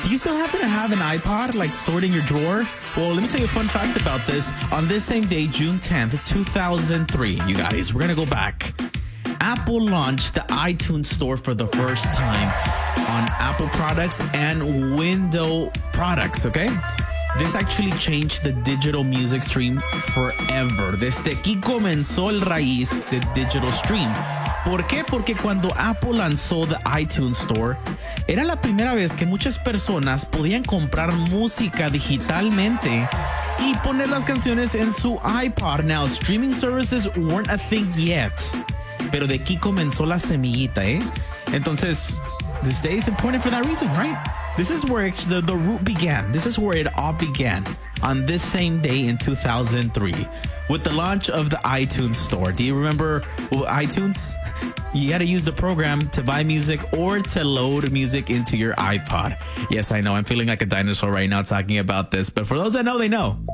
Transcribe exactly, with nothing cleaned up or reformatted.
Do you still happen to have an iPod like stored in your drawer? Well, let me tell you a fun fact about this. On this same day, June tenth, two thousand three, you guys, we're going to go back. Apple launched the iTunes Store for the first time on Apple products and Windows products, okay? This actually changed the digital music stream forever. Desde aquí comenzó el raíz de digital stream. ¿Por qué? Porque cuando Apple lanzó the iTunes Store, era la primera vez que muchas personas podían comprar música digitalmente y poner las canciones en su iPod. Now, streaming services weren't a thing yet, pero de aquí comenzó la semillita, ¿eh? Entonces, this day is important for that reason, right? This is where it, the, the root began. This is where it all began on this same day in two thousand three with the launch of the iTunes Store. Do you remember well, iTunes? You had to use the program to buy music or to load music into your iPod. Yes, I know. I'm feeling like a dinosaur right now talking about this, but for those that know, they know.